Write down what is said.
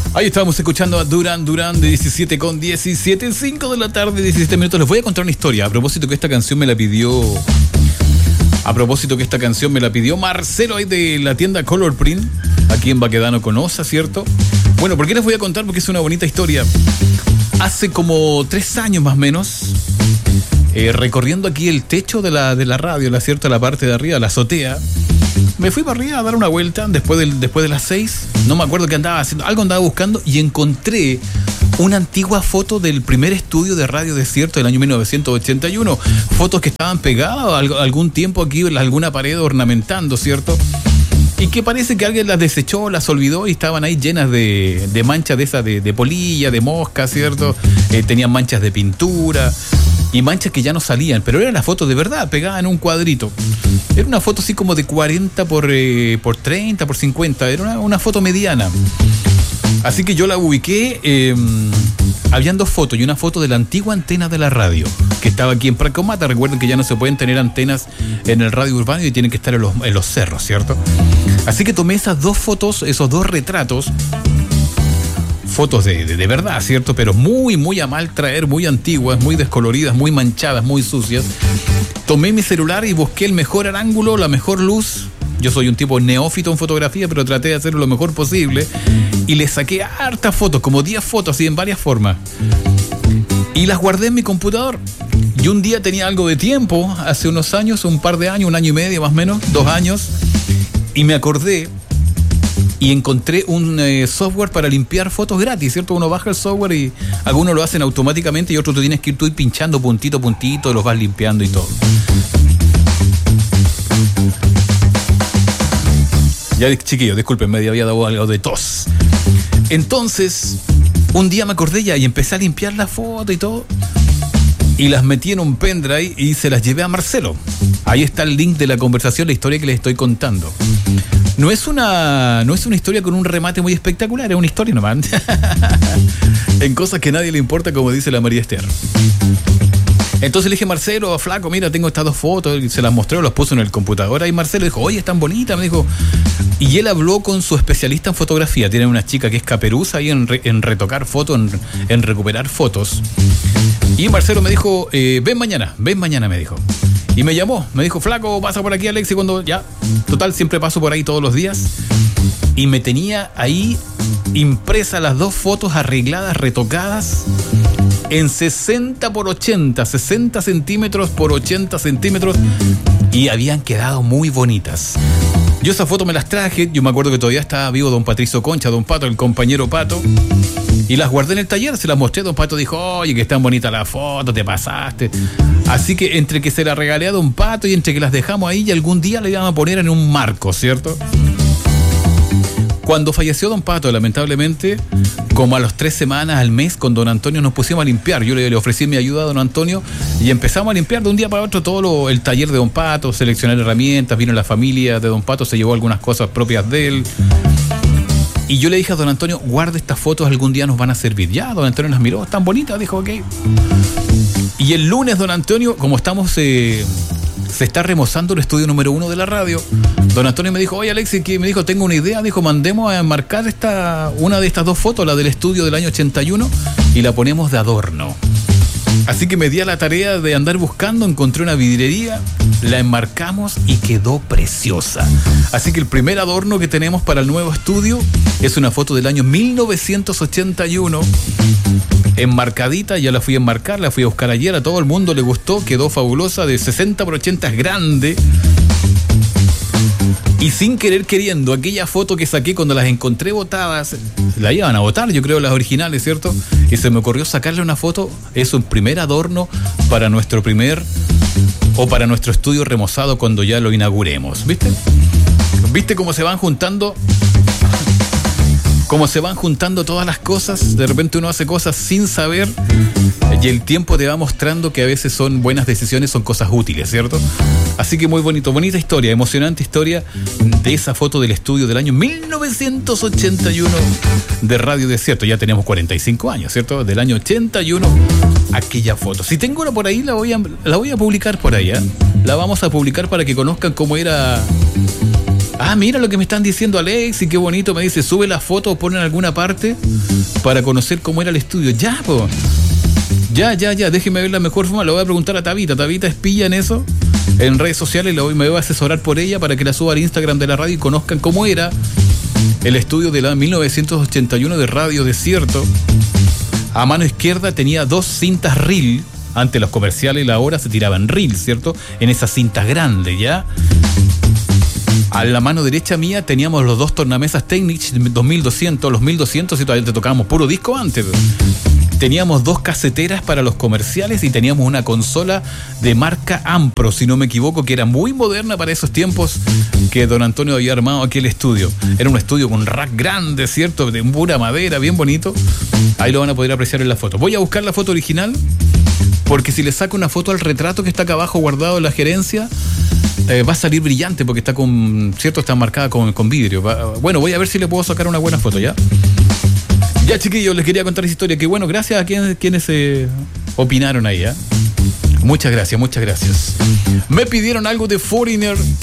Ahí estábamos escuchando a Duran Duran de 17:17, 5 de la tarde, 17 minutos. Les voy a contar una historia. A propósito que esta canción me la pidió Marcelo ahí de la tienda Color Print, aquí en Baquedano con Osa, ¿cierto? Bueno, ¿por qué les voy a contar? Porque es una bonita historia. Hace como 3 años más o menos, recorriendo aquí el techo de la radio, ¿cierto? La parte de arriba, la azotea. Me fui para arriba a dar una vuelta después de las 6. No me acuerdo qué andaba haciendo. Algo andaba buscando y encontré una antigua foto del primer estudio de Radio Desierto del año 1981. Fotos que estaban pegadas algún tiempo aquí en alguna pared ornamentando, ¿cierto? Y que parece que alguien las desechó, las olvidó y estaban ahí llenas de manchas de esas de polilla, de mosca, ¿cierto? Tenían manchas de pintura y manchas que ya no salían, pero eran las fotos de verdad, pegadas en un cuadrito. Era una foto así como de 40 por 30, por 50, era una foto mediana. Así que yo la ubiqué, habían 2 fotos y una foto de la antigua antena de la radio, que estaba aquí en Pracomata. Recuerden que ya no se pueden tener antenas en el radio urbano y tienen que estar en los cerros, ¿cierto? Así que tomé esas 2 fotos, esos 2 retratos, fotos de verdad, ¿cierto? Pero muy, muy a mal traer, muy antiguas, muy descoloridas, muy manchadas, muy sucias. Tomé mi celular y busqué el mejor ángulo, la mejor luz. Yo soy un tipo neófito en fotografía, pero traté de hacerlo lo mejor posible. Y le saqué hartas fotos, como 10 fotos, así en varias formas. Y las guardé en mi computador. Y un día tenía algo de tiempo, hace unos años, un par de años, 1 año y medio más o menos, 2 años. Y me acordé y encontré un software para limpiar fotos gratis, ¿cierto? Uno baja el software y algunos lo hacen automáticamente y otros tú tienes que ir tú pinchando puntito a puntito, los vas limpiando y todo. Ya, chiquillos, disculpen, me había dado algo de tos. Entonces, un día me acordé ya y empecé a limpiar la foto y todo. Y las metí en un pendrive y se las llevé a Marcelo. Ahí está el link de la conversación, la historia que les estoy contando. No es una historia con un remate muy espectacular, es una historia nomás. En cosas que a nadie le importa, como dice la María Esther. Entonces le dije, Marcelo, flaco, mira, tengo estas 2 fotos, y se las mostré, las puso en el computador. Y Marcelo dijo, oye, están bonitas, me dijo. Y él habló con su especialista en fotografía. Tiene una chica que es caperuza ahí en retocar fotos, en recuperar fotos. Y Marcelo me dijo, ven mañana, me dijo. Y me llamó, me dijo, flaco, pasa por aquí, Alex, y cuando ya, total, siempre paso por ahí todos los días. Y me tenía ahí impresas las 2 fotos arregladas, retocadas, en 60 por 80, 60 centímetros por 80 centímetros, y habían quedado muy bonitas. Yo esas fotos me las traje, yo me acuerdo que todavía estaba vivo don Patricio Concha, don Pato, el compañero Pato, y las guardé en el taller, se las mostré, don Pato dijo, oye, que están bonitas las fotos, te pasaste. Así que entre que se las regalé a don Pato y entre que las dejamos ahí, y algún día le iban a poner en un marco, ¿cierto? Cuando falleció don Pato, lamentablemente, como a las 3 semanas, al mes, con don Antonio nos pusimos a limpiar. Yo le ofrecí mi ayuda a don Antonio y empezamos a limpiar de un día para otro todo el taller de don Pato, seleccionar herramientas, vino la familia de don Pato, se llevó algunas cosas propias de él. Y yo le dije a don Antonio, guarda estas fotos, algún día nos van a servir. Ya, don Antonio las miró, están bonitas, dijo, ok. Y el lunes, don Antonio, como estamos... se está remozando el estudio número 1 de la radio. Don Antonio me dijo, oye, Alexis, que me dijo, tengo una idea, dijo, mandemos a enmarcar una de estas 2 fotos, la del estudio del año 81, y la ponemos de adorno. Así que me di a la tarea de andar buscando, encontré una vidriería, la enmarcamos y quedó preciosa. Así que el primer adorno que tenemos para el nuevo estudio es una foto del año 1981, enmarcadita, ya la fui a enmarcar, la fui a buscar ayer, a todo el mundo le gustó, quedó fabulosa, de 60 por 80 es grande. Y sin querer queriendo, aquella foto que saqué cuando las encontré botadas, la iban a botar, yo creo, las originales, ¿cierto? Y se me ocurrió sacarle una foto, es un primer adorno para nuestro estudio remozado cuando ya lo inauguremos, ¿viste? ¿Viste cómo se van juntando? Cómo se van juntando todas las cosas, de repente uno hace cosas sin saber y el tiempo te va mostrando que a veces son buenas decisiones, son cosas útiles, ¿cierto? Así que muy bonito, bonita historia, emocionante historia de esa foto del estudio del año 1981 de Radio Desierto. Ya tenemos 45 años, ¿cierto? Del año 81, aquella foto. Si tengo una por ahí, la voy a publicar por ahí, ¿eh? La vamos a publicar para que conozcan cómo era Ah, mira lo que me están diciendo Alex, y qué bonito, me dice, sube la foto o pon en alguna parte para conocer cómo era el estudio. Ya, po. Ya, déjeme ver la mejor forma. Lo voy a preguntar a Tabita. Tabita es pilla en eso, en redes sociales. Me voy a asesorar por ella para que la suba al Instagram de la radio y conozcan cómo era el estudio de la 1981 de Radio Desierto. A mano izquierda tenía 2 cintas reel. Antes los comerciales la hora se tiraban reel, ¿cierto? En esas cintas grandes, ¿ya? A la mano derecha mía teníamos los 2 tornamesas Technics 2200, los 1200, y todavía te tocábamos puro disco antes. Teníamos 2 caseteras para los comerciales y teníamos una consola de marca Ampro, si no me equivoco, que era muy moderna para esos tiempos que don Antonio había armado aquí el estudio. Era un estudio con rack grande, ¿cierto? De pura madera, bien bonito. Ahí lo van a poder apreciar en la foto. Voy a buscar la foto original, porque si le saco una foto al retrato que está acá abajo guardado en la gerencia, va a salir brillante porque está ¿cierto? Está marcada con vidrio. Bueno, voy a ver si le puedo sacar una buena foto, ¿ya? Ya, chiquillos, les quería contar esa historia. Que bueno, gracias a quienes opinaron ahí, ¿eh? Muchas gracias. Me pidieron algo de Foreigner.